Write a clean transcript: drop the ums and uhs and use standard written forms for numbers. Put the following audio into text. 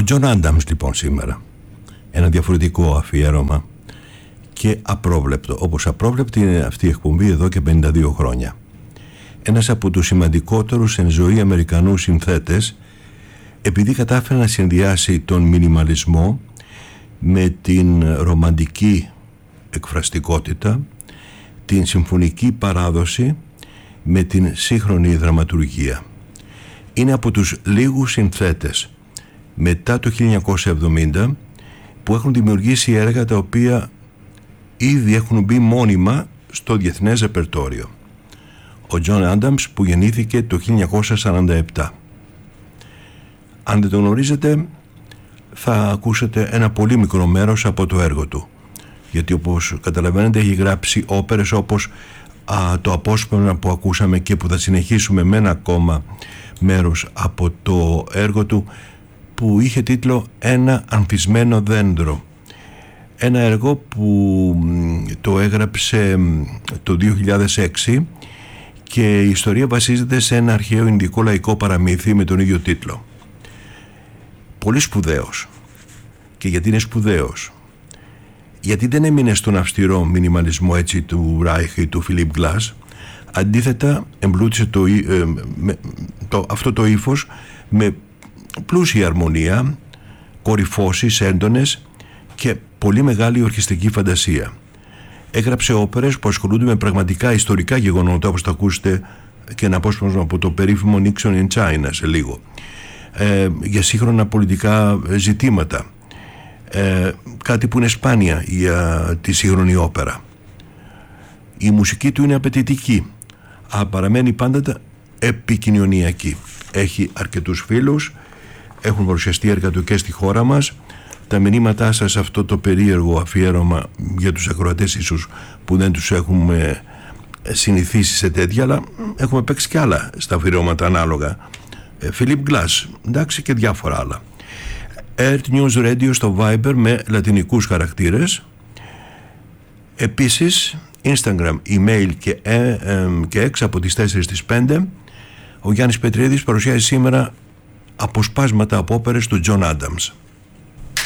Ο Τζον Άνταμς λοιπόν σήμερα. Ένα διαφορετικό αφιέρωμα και απρόβλεπτο. Όπως απρόβλεπτη είναι αυτή η εκπομπή εδώ και 52 χρόνια. Ένας από τους σημαντικότερους εν ζωή Αμερικανούς συνθέτες, επειδή κατάφερε να συνδυάσει τον μινιμαλισμό με την ρομαντική εκφραστικότητα, την συμφωνική παράδοση με την σύγχρονη δραματουργία. Είναι από τους λίγους συνθέτες μετά το 1970 που έχουν δημιουργήσει έργα τα οποία ήδη έχουν μπει μόνιμα στο διεθνές ρεπερτόριο. Ο Τζον Άνταμς που γεννήθηκε το 1947. Αν δεν το γνωρίζετε θα ακούσετε ένα πολύ μικρό μέρος από το έργο του, γιατί όπως καταλαβαίνετε έχει γράψει όπερες όπως το απόσπασμα που ακούσαμε και που θα συνεχίσουμε με ένα ακόμα μέρος από το έργο του που είχε τίτλο «Ένα ανθισμένο δέντρο». Ένα έργο που το έγραψε το 2006 και η ιστορία βασίζεται σε ένα αρχαίο ινδικό λαϊκό παραμύθι με τον ίδιο τίτλο. Πολύ σπουδαίος. Και γιατί είναι σπουδαίος? Γιατί δεν έμεινε στον αυστηρό μινιμαλισμό έτσι του Ράιχ ή του Φιλίπ Γκλάς. Αντίθετα εμπλούτησε αυτό το ύφος με πλούσια αρμονία, κορυφώσεις έντονες και πολύ μεγάλη ορχιστρική φαντασία. Έγραψε όπερες που ασχολούνται με πραγματικά ιστορικά γεγονότα, όπως θα ακούσετε και ένα απόσπασμα από το περίφημο Nixon in China σε λίγο, για σύγχρονα πολιτικά ζητήματα, κάτι που είναι σπάνια για τη σύγχρονη όπερα. Η μουσική του είναι απαιτητική, αλλά παραμένει πάντα επικοινωνιακή. Έχει αρκετούς φίλους, έχουν παρουσιαστεί έργα του και στη χώρα μας. Τα μηνύματά σας σε αυτό το περίεργο αφιέρωμα για τους ακροατές ίσως που δεν τους έχουμε συνηθίσει σε τέτοια, αλλά έχουμε παίξει και άλλα στα αφιερώματα ανάλογα. Φιλίπ Γκλάς, εντάξει, και διάφορα άλλα. Earth News Radio στο Viber με λατινικούς χαρακτήρες. Επίσης Instagram, email και X από τις 4 στις 5. Ο Γιάννης Πετρίδης παρουσιάζει σήμερα αποσπάσματα από όπερες του Τζον Άνταμς.